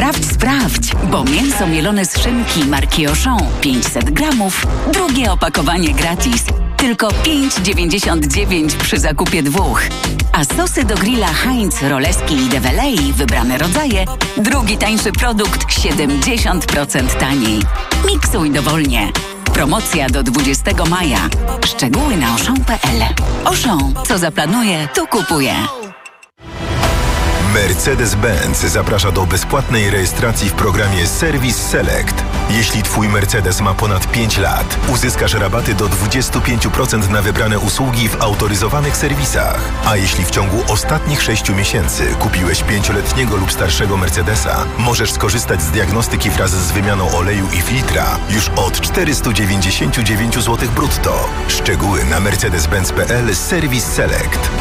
Sprawdź, bo mięso mielone z szynki marki Auchan 500 gramów, drugie opakowanie gratis. Tylko 5,99 przy zakupie 2. A sosy do grilla Heinz, Roleski i Develei, wybrane rodzaje, drugi tańszy produkt 70% taniej. Miksuj dowolnie. Promocja do 20 maja. Szczegóły na auchan.pl. Auchan, co zaplanuje, to kupuje. Mercedes-Benz zaprasza do bezpłatnej rejestracji w programie Service Select. Jeśli Twój Mercedes ma ponad 5 lat, uzyskasz rabaty do 25% na wybrane usługi w autoryzowanych serwisach. A jeśli w ciągu ostatnich 6 miesięcy kupiłeś 5-letniego lub starszego Mercedesa, możesz skorzystać z diagnostyki wraz z wymianą oleju i filtra już od 499 zł brutto. Szczegóły na mercedes-benz.pl Service Select.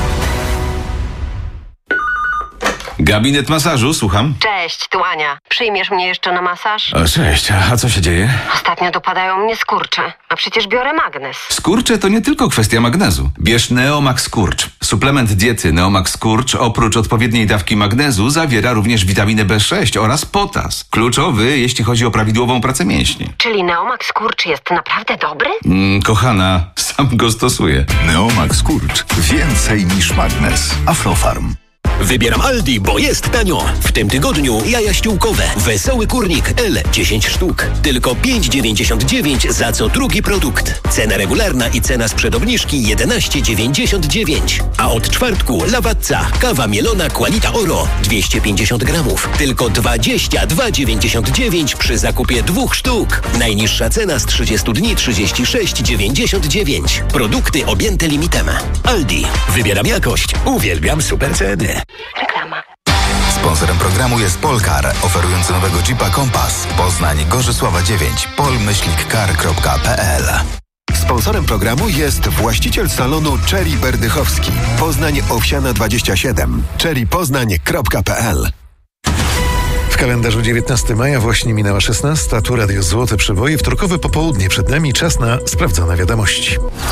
Gabinet masażu, słucham. Cześć, tu Ania. Przyjmiesz mnie jeszcze na masaż? O, cześć, a co się dzieje? Ostatnio dopadają mnie skurcze, a przecież biorę magnez. Skurcze to nie tylko kwestia magnezu. Bierz Neomax Skurcz. Suplement diety Neomax Skurcz oprócz odpowiedniej dawki magnezu zawiera również witaminę B6 oraz potas. Kluczowy, jeśli chodzi o prawidłową pracę mięśni. Czyli Neomax Skurcz jest naprawdę dobry? Kochana, sam go stosuję. Neomax Skurcz. Więcej niż magnez. Aflofarm. Wybieram Aldi, bo jest tanio. W tym tygodniu jaja ściółkowe. Wesoły kurnik L 10 sztuk. Tylko 5,99 za co drugi produkt. Cena regularna i cena sprzed obniżki 11,99. A od czwartku Lawazza. Kawa mielona Qualita Oro 250 gramów. Tylko 22,99 przy zakupie 2 sztuk. Najniższa cena z 30 dni 36,99. Produkty objęte limitem. Aldi. Wybieram jakość. Uwielbiam super ceny. Reklama. Sponsorem programu jest Polkar, oferujący nowego Jeepa Compass. Poznań, Gorzysława 9, pol-car.pl. Sponsorem programu jest właściciel salonu Cherry Berdychowski. Poznań Owsiana 27. cherrypoznań.pl. W kalendarzu 19 maja właśnie minęła 16. Tu Radio Złote Przeboje. Wtorkowe popołudnie przed nami. Czas na sprawdzone wiadomości.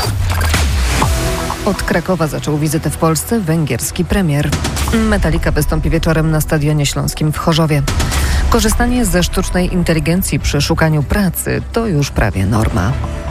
Od Krakowa zaczął wizytę w Polsce węgierski premier. Metallica wystąpi wieczorem na Stadionie Śląskim w Chorzowie. Korzystanie ze sztucznej inteligencji przy szukaniu pracy to już prawie norma.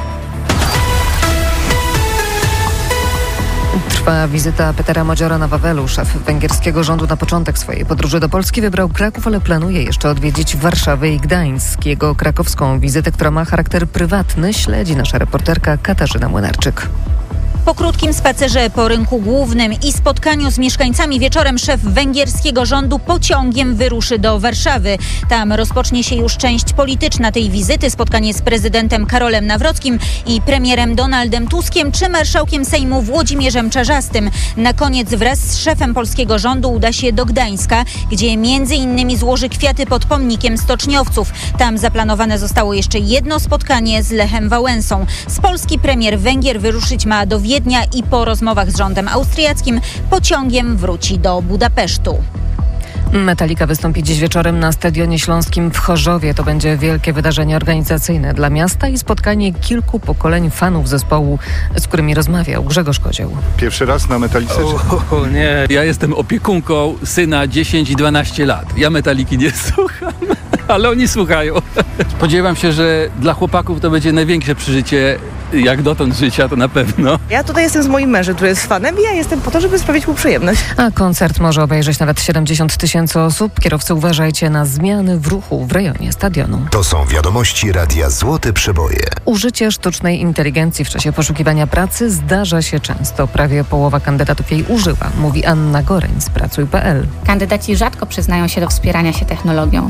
Trwa wizyta Petera Modziora na Wawelu. Szef węgierskiego rządu na początek swojej podróży do Polski wybrał Kraków, ale planuje jeszcze odwiedzić Warszawę i Gdańsk. Jego krakowską wizytę, która ma charakter prywatny, śledzi nasza reporterka Katarzyna Młynarczyk. Po krótkim spacerze po rynku głównym i spotkaniu z mieszkańcami wieczorem szef węgierskiego rządu pociągiem wyruszy do Warszawy. Tam rozpocznie się już część polityczna tej wizyty. Spotkanie z prezydentem Karolem Nawrockim i premierem Donaldem Tuskiem czy marszałkiem Sejmu Włodzimierzem Czarzastym. Na koniec wraz z szefem polskiego rządu uda się do Gdańska, gdzie m.in. złoży kwiaty pod pomnikiem stoczniowców. Tam zaplanowane zostało jeszcze jedno spotkanie z Lechem Wałęsą. Z Polski premier Węgier wyruszyć ma do Wiednia i po rozmowach z rządem austriackim pociągiem wróci do Budapesztu. Metallica wystąpi dziś wieczorem na Stadionie Śląskim w Chorzowie. To będzie wielkie wydarzenie organizacyjne dla miasta i spotkanie kilku pokoleń fanów zespołu, z którymi rozmawiał Grzegorz Kozioł. Pierwszy raz na Metallice? Nie, ja jestem opiekunką syna 10 i 12 lat. Ja Metalliki nie słucham, ale oni słuchają. Spodziewam się, że dla chłopaków to będzie największe przeżycie jak dotąd życia, to na pewno. Ja tutaj jestem z moim mężem, który jest fanem i ja jestem po to, żeby sprawić mu przyjemność. A koncert może obejrzeć nawet 70 000 osób. Kierowcy, uważajcie na zmiany w ruchu w rejonie stadionu. To są wiadomości Radia Złote Przeboje. Użycie sztucznej inteligencji w czasie poszukiwania pracy zdarza się często. Prawie połowa kandydatów jej użyła, mówi Anna Goreń z Pracuj.pl. Kandydaci rzadko przyznają się do wspierania się technologią.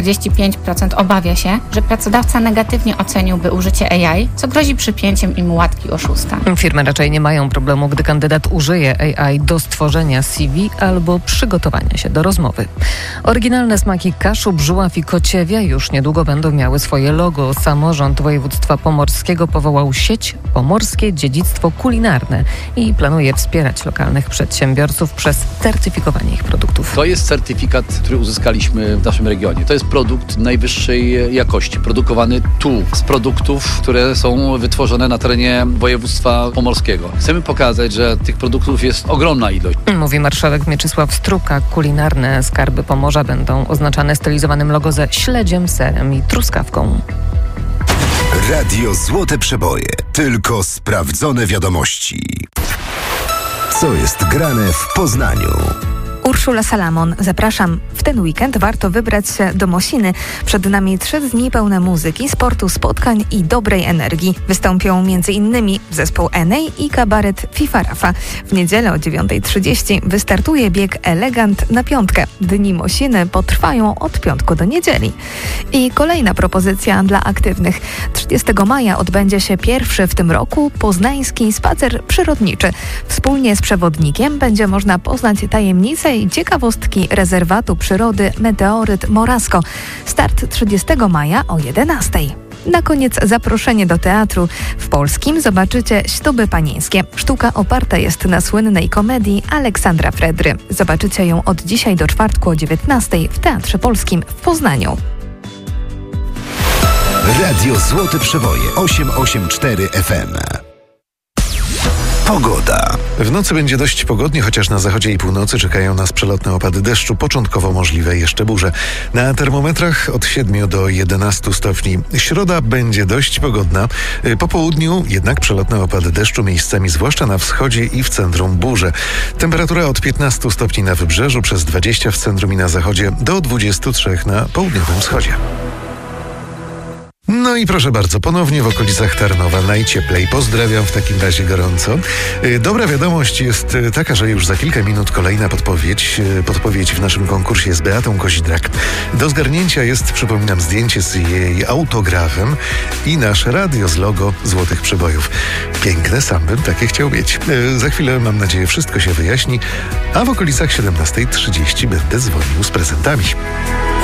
45% obawia się, że pracodawca negatywnie oceniłby użycie AI, co grozi przypięciem im łatki oszusta. Firmy raczej nie mają problemu, gdy kandydat użyje AI do stworzenia CV albo przygotowania się do rozmowy. Oryginalne smaki Kaszub, Żuław i Kociewia już niedługo będą miały swoje logo. Samorząd województwa pomorskiego powołał sieć Pomorskie Dziedzictwo Kulinarne i planuje wspierać lokalnych przedsiębiorców przez certyfikowanie ich produktów. To jest certyfikat, który uzyskaliśmy w naszym regionie. To jest produkt najwyższej jakości, produkowany tu z produktów, które są wytworzone rozłożone na terenie województwa pomorskiego. Chcemy pokazać, że tych produktów jest ogromna ilość. Mówi marszałek Mieczysław Struka. Kulinarne skarby Pomorza będą oznaczane stylizowanym logo ze śledziem, serem i truskawką. Radio Złote Przeboje. Tylko sprawdzone wiadomości. Co jest grane w Poznaniu? Urszula Salamon. Zapraszam. W ten weekend warto wybrać się do Mosiny. Przed nami 3 dni pełne muzyki, sportu, spotkań i dobrej energii. Wystąpią m.in. zespół Enej i kabaret FIFA Rafa. W niedzielę o 9:30 wystartuje bieg Elegant na piątkę. Dni Mosiny potrwają od piątku do niedzieli. I kolejna propozycja dla aktywnych. 30 maja odbędzie się pierwszy w tym roku poznański spacer przyrodniczy. Wspólnie z przewodnikiem będzie można poznać tajemnice i ciekawostki rezerwatu przyrody Meteoryt Morasko. Start 30 maja o 11:00. Na koniec zaproszenie do teatru. W Polskim zobaczycie Śluby panieńskie. Sztuka oparta jest na słynnej komedii Aleksandra Fredry. Zobaczycie ją od dzisiaj do czwartku o 19:00 w Teatrze Polskim w Poznaniu. Radio Złote Przeboje 884 FM. Pogoda. W nocy będzie dość pogodnie, chociaż na zachodzie i północy czekają nas przelotne opady deszczu, początkowo możliwe jeszcze burze. Na termometrach od 7 do 11 stopni. Środa będzie dość pogodna. Po południu jednak przelotne opady deszczu, miejscami zwłaszcza na wschodzie i w centrum burze. Temperatura od 15 stopni na wybrzeżu, przez 20 w centrum i na zachodzie, do 23 na południowym wschodzie. No i proszę bardzo, ponownie w okolicach Tarnowa najcieplej. Pozdrawiam w takim razie gorąco. Dobra wiadomość jest taka, że już za kilka minut kolejna podpowiedź w naszym konkursie z Beatą Kozidrak. Do zgarnięcia jest, przypominam, zdjęcie z jej autografem i nasze radio z logo Złotych Przebojów. Piękne, sam bym takie chciał mieć. Za chwilę, mam nadzieję, wszystko się wyjaśni, a w okolicach 17:30 będę dzwonił z prezentami.